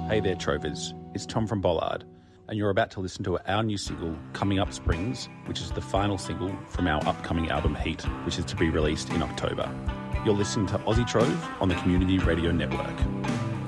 Hey there, Trovers. It's Tom from Bollard, and you're about to listen to our new single, Coming Up Springs, which is the final single from our upcoming album, Heat, which is to be released in October. You're listening to Aussie Trove on the Community Radio Network.